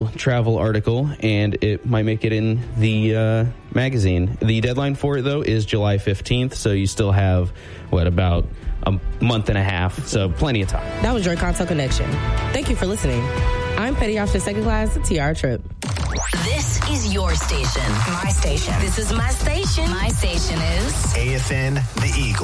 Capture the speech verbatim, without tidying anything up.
travel article, and it might make it in the uh, magazine. The deadline for it, though, is July fifteenth, so you still have, what, about a month and a half, so plenty of time. That was your Conto Connection. Thank you for listening. I'm Petty Officer Second Class Tiara Tripp. This is your station. My station. This is my station. My station is A F N The Eagle.